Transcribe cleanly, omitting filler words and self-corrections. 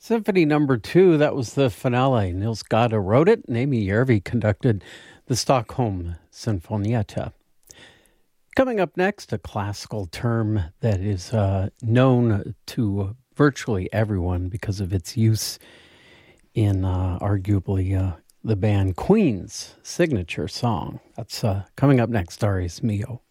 Symphony Number 2, that was the finale. Nils Gade wrote it, and Amy Järvi conducted the Stockholm Sinfonietta. Coming up next, a classical term that is known to virtually everyone because of its use in arguably the band Queen's signature song. That's coming up next. Darius Milhaud.